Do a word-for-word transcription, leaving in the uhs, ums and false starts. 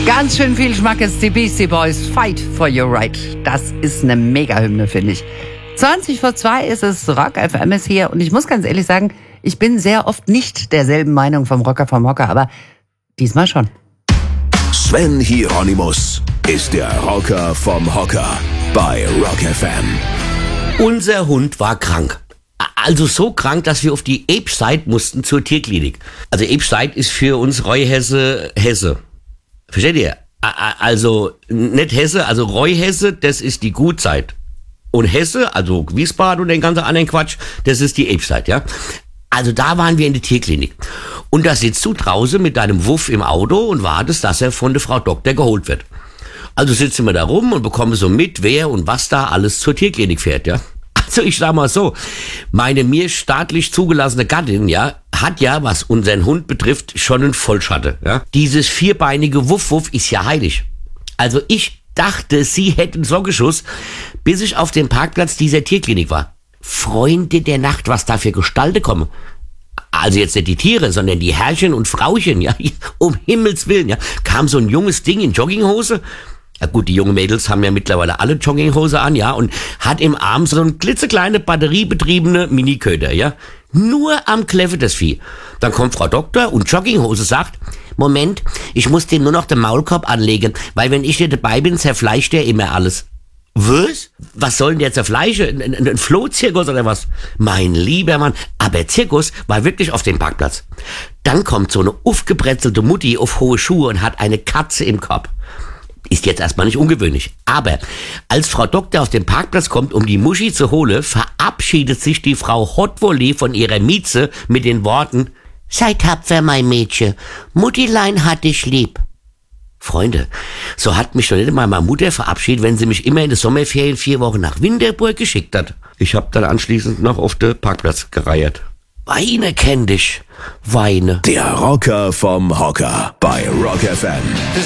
Ganz schön viel Schmackes, die Beastie Boys, Fight for Your Right. Das ist eine Mega-Hymne, finde ich. zwanzig vor zwei ist es, Rock F M ist hier und ich muss ganz ehrlich sagen, ich bin sehr oft nicht derselben Meinung vom Rocker vom Hocker, aber diesmal schon. Sven Hieronymus ist der Rocker vom Hocker bei Rock F M. Unser Hund war krank. Also so krank, dass wir auf die Ebscheid mussten zur Tierklinik. Also Ebscheid ist für uns Reuhesse Hesse. Versteht ihr? Also nicht Hesse, also Reuhesse, das ist die Gutzeit. Und Hesse, also Wiesbaden und den ganzen anderen Quatsch, das ist die Ebscheid, ja? Also da waren wir in der Tierklinik. Und da sitzt du draußen mit deinem Wuff im Auto und wartest, dass er von der Frau Doktor geholt wird. Also sitzen wir da rum und bekommen so mit, wer und was da alles zur Tierklinik fährt, ja? Also ich sag mal so, meine mir staatlich zugelassene Gattin, ja, hat ja, was unseren Hund betrifft, schon einen Vollschatte, ja. Dieses vierbeinige Wuff-Wuff ist ja heilig. Also ich dachte, sie hätte einen Sockensschuss, bis ich auf dem Parkplatz dieser Tierklinik war. Freunde der Nacht, was da für Gestalten kommen. Also jetzt nicht die Tiere, sondern die Herrchen und Frauchen, ja, um Himmels Willen, ja. Kam so ein junges Ding in Jogginghose. Ja gut, die jungen Mädels haben ja mittlerweile alle Jogginghose an, ja, und hat im Arm so ein klitzekleine batteriebetriebene Miniköder, ja. Nur am Kläffe das Vieh. Dann kommt Frau Doktor und Jogginghose sagt, Moment, ich muss dem nur noch den Maulkorb anlegen, weil wenn ich nicht dabei bin, zerfleischt der immer alles. Was? Was soll denn der zerfleischen? Ein, ein, ein Flohzirkus oder was? Mein lieber Mann. Aber Zirkus war wirklich auf dem Parkplatz. Dann kommt so eine aufgebretzelte Mutti auf hohe Schuhe und hat eine Katze im Korb. Ist jetzt erstmal nicht ungewöhnlich. Aber als Frau Doktor auf den Parkplatz kommt, um die Muschi zu holen, verabschiedet sich die Frau Hotwolle von ihrer Mieze mit den Worten, sei tapfer, mein Mädchen. Muttilein hat dich lieb. Freunde, so hat mich doch nicht mal meine Mutter verabschiedet, wenn sie mich immer in der Sommerferien vier Wochen nach Winterburg geschickt hat. Ich hab dann anschließend noch auf den Parkplatz gereiert. Weine kenn dich, weine. Der Rocker vom Hocker bei Rock F M.